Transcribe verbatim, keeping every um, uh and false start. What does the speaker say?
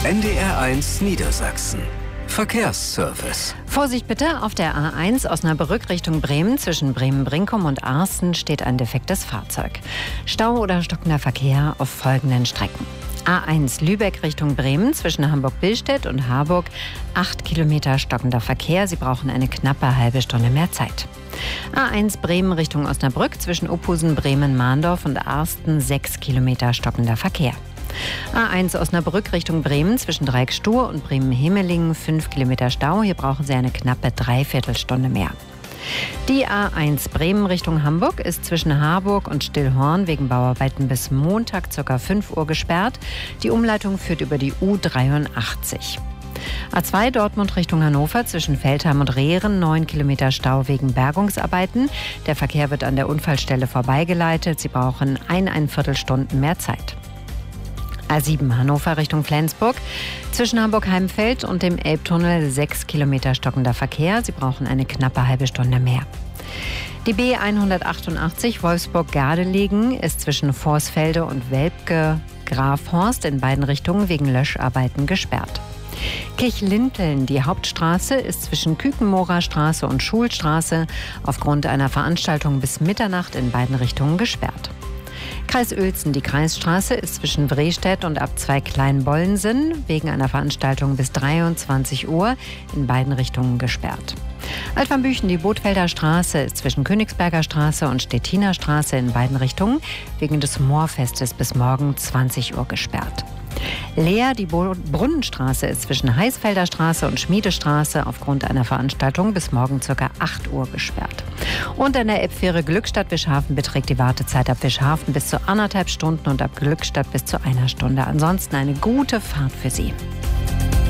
N D R eins Niedersachsen. Verkehrsservice. Vorsicht bitte, auf der A eins Osnabrück Richtung Bremen zwischen Bremen-Brinkum und Arsten steht ein defektes Fahrzeug. Stau oder stockender Verkehr auf folgenden Strecken. A eins Lübeck Richtung Bremen zwischen Hamburg-Billstedt und Harburg acht Kilometer stockender Verkehr. Sie brauchen eine knappe halbe Stunde mehr Zeit. A eins Bremen Richtung Osnabrück zwischen Ophusen, Bremen, Mahndorf und Arsten sechs Kilometer stockender Verkehr. A eins Osnabrück Richtung Bremen zwischen Dreieckstur und Bremen-Hemelingen fünf Kilometer Stau. Hier brauchen Sie eine knappe Dreiviertelstunde mehr. Die A eins Bremen Richtung Hamburg ist zwischen Harburg und Stillhorn wegen Bauarbeiten bis Montag ca. fünf Uhr gesperrt. Die Umleitung führt über die U dreiundachtzig. A zwei Dortmund Richtung Hannover zwischen Veltheim und Rehren neun Kilometer Stau wegen Bergungsarbeiten. Der Verkehr wird an der Unfallstelle vorbeigeleitet. Sie brauchen eineinviertel Stunden mehr Zeit. A sieben Hannover Richtung Flensburg. Zwischen Hamburg-Heimfeld und dem Elbtunnel sechs Kilometer stockender Verkehr. Sie brauchen eine knappe halbe Stunde mehr. Die B hundertachtundachtzig Wolfsburg-Gardelegen ist zwischen Vorsfelde und Welpke-Grafhorst in beiden Richtungen wegen Löscharbeiten gesperrt. Kirchlinteln, die Hauptstraße, ist zwischen Kükenmorer Straße und Schulstraße aufgrund einer Veranstaltung bis Mitternacht in beiden Richtungen gesperrt. Kreis Uelzen, die Kreisstraße, ist zwischen Brestedt und Abzweig Kleinbollensen wegen einer Veranstaltung bis dreiundzwanzig Uhr in beiden Richtungen gesperrt. Altvanbüchen, die Bothfelder Straße, ist zwischen Königsberger Straße und Stettiner Straße in beiden Richtungen wegen des Moorfestes bis morgen zwanzig Uhr gesperrt. Leer, die Brunnenstraße, ist zwischen Heißfelder Straße und Schmiedestraße aufgrund einer Veranstaltung bis morgen ca. acht Uhr gesperrt. Und an der Elbfähre Glückstadt-Wischhafen beträgt die Wartezeit ab Wischhafen bis zu anderthalb Stunden und ab Glückstadt bis zu einer Stunde. Ansonsten eine gute Fahrt für Sie.